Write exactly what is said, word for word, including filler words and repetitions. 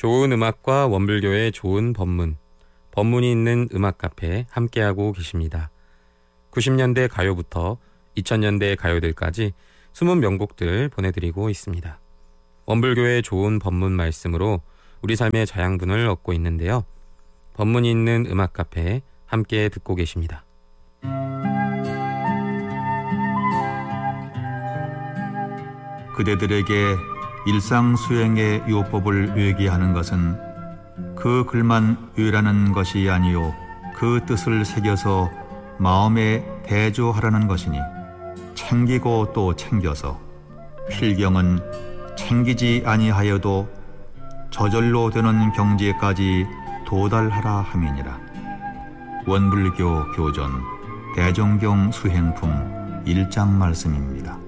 좋은 음악과 원불교의 좋은 법문, 법문이 있는 음악 카페 함께하고 계십니다. 구십 년대 가요부터 이천 년대 가요들까지 숨은 명곡들 보내드리고 있습니다. 원불교의 좋은 법문 말씀으로 우리 삶의 자양분을 얻고 있는데요. 법문이 있는 음악 카페 함께 듣고 계십니다. 그대들에게 일상 수행의 요법을 외기하는 것은 그 글만 외라는 것이 아니요 그 뜻을 새겨서 마음에 대조하라는 것이니 챙기고 또 챙겨서 필경은 챙기지 아니하여도 저절로 되는 경지에까지 도달하라 함이니라. 원불교 교전 대종경 수행품 일 장 말씀입니다.